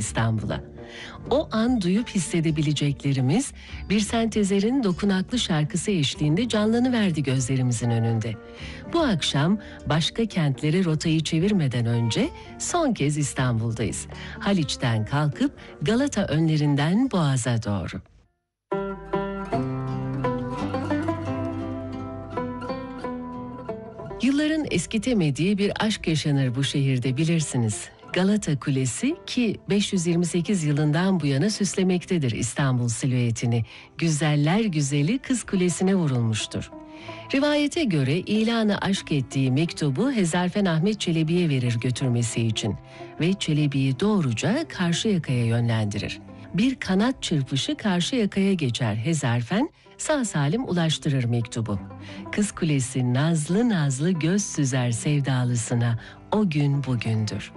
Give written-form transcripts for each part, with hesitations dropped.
İstanbul'a. O an duyup hissedebileceklerimiz bir sentezerin dokunaklı şarkısı eşliğinde canlanıverdi gözlerimizin önünde. Bu akşam başka kentlere rotayı çevirmeden önce son kez İstanbul'dayız. Haliç'ten kalkıp Galata önlerinden Boğaz'a doğru. Yılların eskitemediği bir aşk yaşanır bu şehirde, bilirsiniz. Galata Kulesi ki 528 yılından bu yana süslemektedir İstanbul silüetini. Güzeller güzeli Kız Kulesi'ne vurulmuştur. Rivayete göre ilanı aşk ettiği mektubu Hezarfen Ahmet Çelebi'ye verir götürmesi için ve Çelebi'yi doğruca Karşıyaka'ya yönlendirir. Bir kanat çırpışı Karşıyaka'ya geçer Hezarfen, sağ salim ulaştırır mektubu. Kız Kulesi nazlı nazlı göz süzer sevdalısına, o gün bugündür.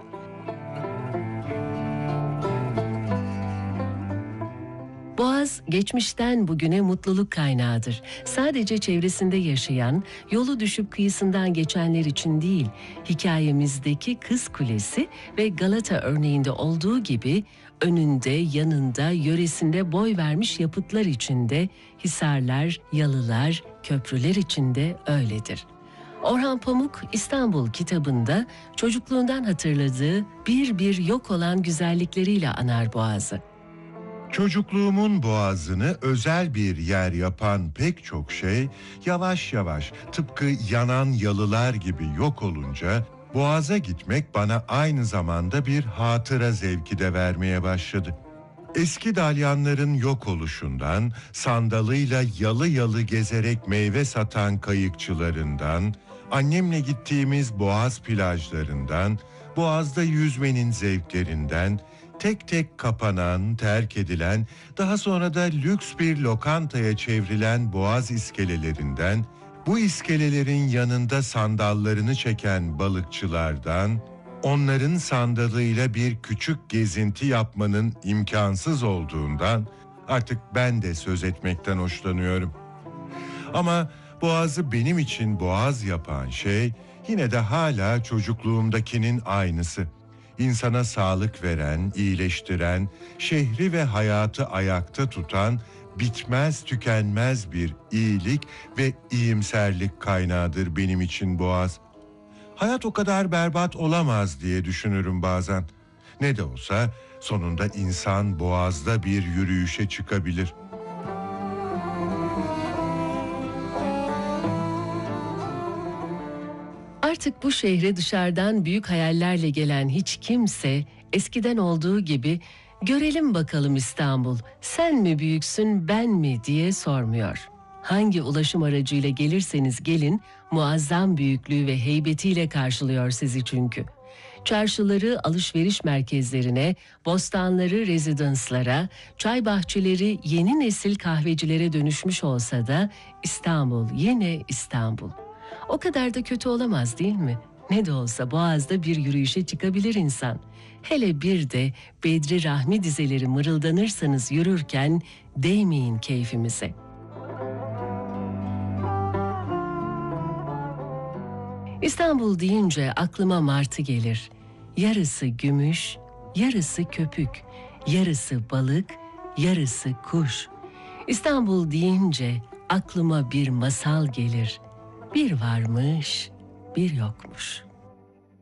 Boğaz, geçmişten bugüne mutluluk kaynağıdır. Sadece çevresinde yaşayan, yolu düşüp kıyısından geçenler için değil, hikayemizdeki Kız Kulesi ve Galata örneğinde olduğu gibi, önünde, yanında, yöresinde boy vermiş yapıtlar içinde, hisarlar, yalılar, köprüler içinde öyledir. Orhan Pamuk, İstanbul kitabında çocukluğundan hatırladığı bir bir yok olan güzellikleriyle anar Boğaz'ı. Çocukluğumun boğazını özel bir yer yapan pek çok şey yavaş yavaş tıpkı yanan yalılar gibi yok olunca Boğaz'a gitmek bana aynı zamanda bir hatıra zevki de vermeye başladı. Eski dalyanların yok oluşundan, sandalıyla yalı yalı gezerek meyve satan kayıkçılarından, annemle gittiğimiz Boğaz plajlarından, Boğaz'da yüzmenin zevklerinden, tek tek kapanan, terk edilen, daha sonra da lüks bir lokantaya çevrilen Boğaz iskelelerinden, bu iskelelerin yanında sandallarını çeken balıkçılardan, onların sandalıyla bir küçük gezinti yapmanın imkansız olduğundan artık ben de söz etmekten hoşlanıyorum. Ama Boğaz'ı benim için Boğaz yapan şey yine de hala çocukluğumdakinin aynısı. İnsana sağlık veren, iyileştiren, şehri ve hayatı ayakta tutan, bitmez tükenmez bir iyilik ve iyimserlik kaynağıdır benim için Boğaz. Hayat o kadar berbat olamaz diye düşünürüm bazen. Ne de olsa sonunda insan Boğaz'da bir yürüyüşe çıkabilir. Artık bu şehre dışarıdan büyük hayallerle gelen hiç kimse eskiden olduğu gibi "Görelim bakalım İstanbul, sen mi büyüksün ben mi?" diye sormuyor. Hangi ulaşım aracıyla gelirseniz gelin, muazzam büyüklüğü ve heybetiyle karşılıyor sizi çünkü. Çarşıları alışveriş merkezlerine, bostanları rezidanslara, çay bahçeleri yeni nesil kahvecilere dönüşmüş olsa da İstanbul yine İstanbul. O kadar da kötü olamaz değil mi? Ne de olsa Boğaz'da bir yürüyüşe çıkabilir insan. Hele bir de Bedri Rahmi dizeleri mırıldanırsanız yürürken değmeyin keyfimize. İstanbul deyince aklıma martı gelir. Yarısı gümüş, yarısı köpük, yarısı balık, yarısı kuş. İstanbul deyince aklıma bir masal gelir. Bir varmış, bir yokmuş.